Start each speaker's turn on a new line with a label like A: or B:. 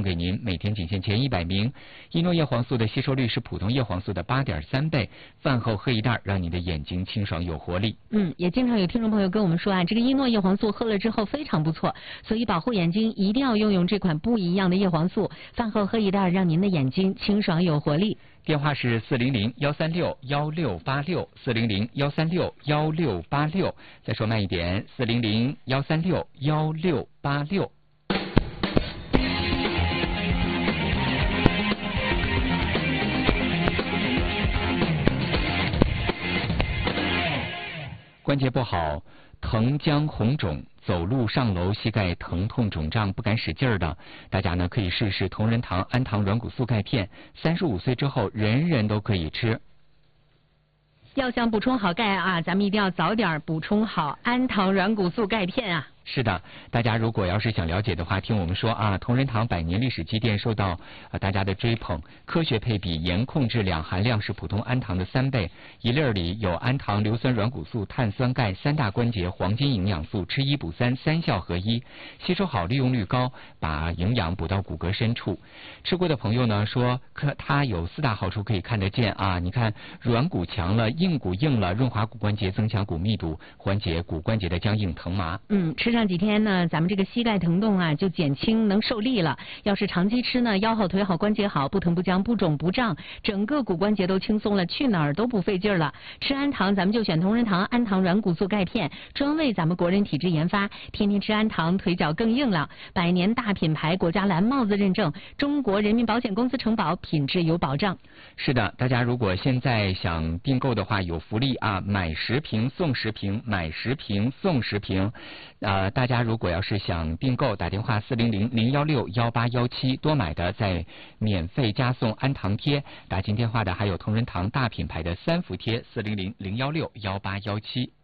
A: 送给您，每天仅限前100名。一诺叶黄素的吸收率是普通叶黄素的8.3倍，饭后喝一袋，让你的眼睛清爽有活力。
B: 也经常有听众朋友跟我们说啊，这个一诺叶黄素喝了之后非常不错，所以保护眼睛一定要用这款不一样的叶黄素，饭后喝一袋，让您的眼睛清爽有活力。
A: 电话是400-136-1686，400-136-1686。再说慢一点，400-136-1686。关节不好，疼僵红肿，走路上楼膝盖疼痛肿胀不敢使劲儿的，大家呢可以试试同仁堂安糖软骨素钙片，35岁之后人人都可以吃。
B: 要想补充好钙啊，咱们一定要早点补充好安糖软骨素钙片啊。
A: 是的，大家如果要是想了解的话，听我们说啊，同仁堂100年历史积淀受到大家的追捧，科学配比，严控制量，含量是普通安糖的3倍，一粒里有安糖、硫酸软骨素、碳酸钙3大关节黄金营养素，吃1补3，三效合一，吸收好，利用率高，把营养补到骨骼深处。吃过的朋友呢说，它有4大好处可以看得见啊，你看软骨强了，硬骨硬了，润滑骨关节，增强骨密度，缓解骨关节的僵硬疼麻。
B: 吃上几天呢，咱们这个膝盖疼痛啊就减轻，能受力了。要是长期吃呢，腰好腿好关节好，不疼不僵不肿不胀，整个骨关节都轻松了，去哪儿都不费劲了。吃安糖咱们就选同仁堂安糖软骨素钙片，专为咱们国人体质研发，天天吃安糖腿脚更硬朗，100年大品牌，国家蓝帽子认证，中国人民保险公司承保，品质有保障。
A: 是的，大家如果现在想订购的话，有福利啊，买10瓶送10瓶，买10瓶送10瓶。大家如果要是想订购，打电话400-016-1817，多买的再免费加送安糖贴。打进电话的还有同仁堂大品牌的3伏贴，400-016-1817。